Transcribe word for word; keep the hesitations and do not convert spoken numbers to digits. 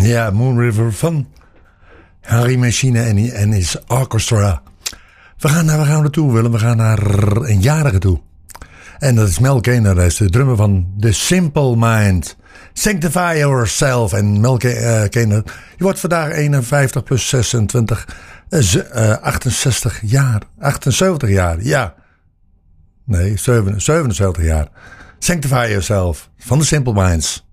Ja, Moon River van Harry Machine en, en his orchestra. We gaan naar, waar gaan we naartoe, Willem? We gaan naar een jarige toe. En dat is Mel Koenen, dat is de drummer van The Simple Mind. Sanctify Yourself. En Mel Koenen, je wordt vandaag eenenvijftig plus zesentwintig, uh, achtenzestig jaar. achtenzeventig jaar, ja. Nee, zevenenzeventig jaar. Sanctify Yourself van The Simple Minds.